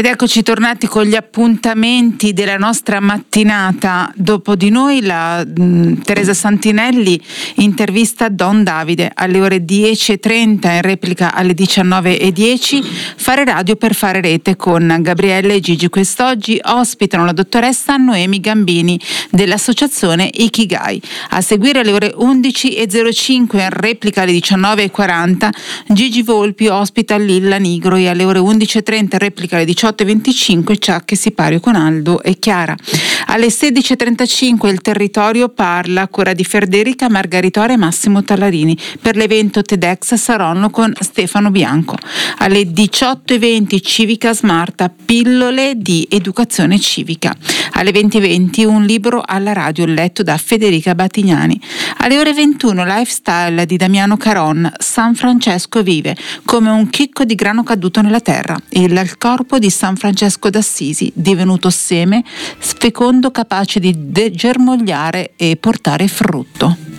Ed eccoci tornati con gli appuntamenti della nostra mattinata. Dopo di noi la Teresa Santinelli intervista Don Davide alle ore 10:30, in replica alle 19:10. Fare radio per fare rete con Gabriele e Gigi. Quest'oggi ospitano la dottoressa Noemi Gambini dell'associazione Ikigai. A seguire alle ore 11:05, in replica alle 19:40, Gigi Volpi ospita Lilla Nigro, e alle ore 11:30, in replica alle 18:25, Ciacche Sipario con Aldo e Chiara. Alle 16:35 il territorio parla, cura di Federica Margaritore e Massimo Tallarini. Per l'evento TEDx Saronno con Stefano Bianco. Alle 18:20 Civica Smarta, pillole di educazione civica. Alle 20:20 un libro alla radio letto da Federica Battignani. Alle ore 21 Lifestyle di Damiano Caron. San Francesco vive come un chicco di grano caduto nella terra. Il corpo di San Francesco d'Assisi, divenuto seme fecondo capace di germogliare e portare frutto.